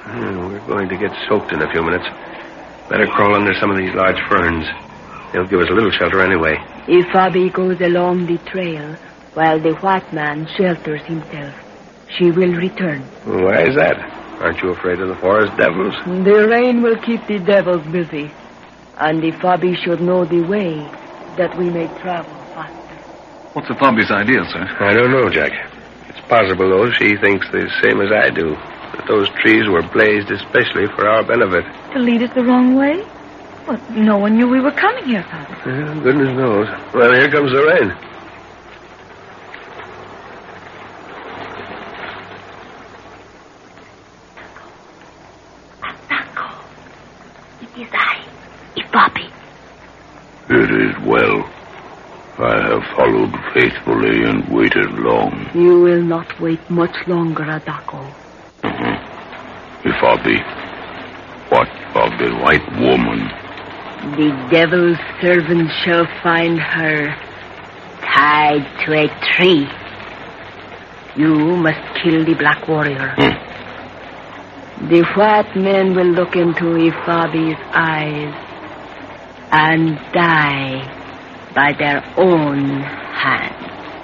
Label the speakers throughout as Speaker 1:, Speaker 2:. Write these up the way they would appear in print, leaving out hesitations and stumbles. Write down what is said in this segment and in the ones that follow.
Speaker 1: We're going to get soaked in a few minutes. Better crawl under some of these large ferns. They'll give us a little shelter anyway.
Speaker 2: Ifabi goes along the trail while the white man shelters himself. She will return.
Speaker 1: Why is that? Aren't you afraid of the forest devils?
Speaker 2: The rain will keep the devils busy. And Ifabi should know the way that we may travel faster.
Speaker 3: What's Ifabi's idea, sir?
Speaker 1: I don't know, Jack. It's possible, though, she thinks the same as I do. That those trees were blazed especially for our benefit.
Speaker 4: To lead us the wrong way? Well, no one knew we were coming here, Father.
Speaker 1: Well, goodness knows. Well, here comes the rain.
Speaker 2: Asako. It is I, Ifabi.
Speaker 5: It is well. I have followed faithfully and waited long.
Speaker 2: You will not wait much longer, Adako.
Speaker 5: Ifabi, what of the white woman?
Speaker 2: The devil's servant shall find her tied to a tree. You must kill the black warrior. The white men will look into Ifabi's eyes and die by their own hand.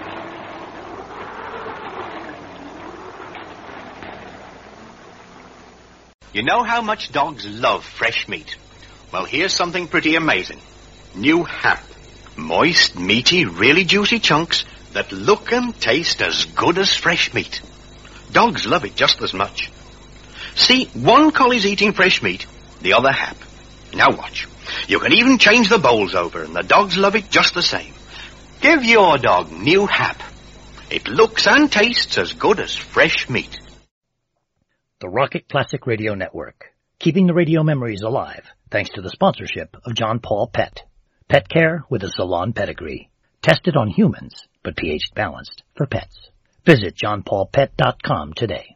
Speaker 6: You know how much dogs love fresh meat? Well, here's something pretty amazing. New hap. Moist, meaty, really juicy chunks that look and taste as good as fresh meat. Dogs love it just as much. See, one collie's eating fresh meat, the other hap. Now watch. You can even change the bowls over, and the dogs love it just the same. Give your dog new hap. It looks and tastes as good as fresh meat.
Speaker 7: The Rocket Classic Radio Network, keeping the radio memories alive thanks to the sponsorship of John Paul Pet. Pet care with a salon pedigree. Tested on humans, but pH balanced for pets. Visit johnpaulpet.com today.